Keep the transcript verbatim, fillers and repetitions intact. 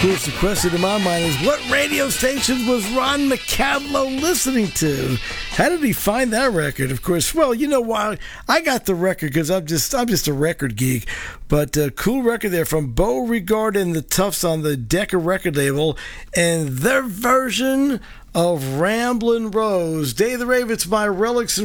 course, the question in my mind is, what radio stations was Ron McCadlow listening to? How did he find that record? Of course, well, you know why I got the record, because I'm just I'm just a record geek. But uh, cool record there from Beauregard and the Tufts on the Decca record label, and their version of Ramblin' Rose. Dave the Rave, it's my Relics and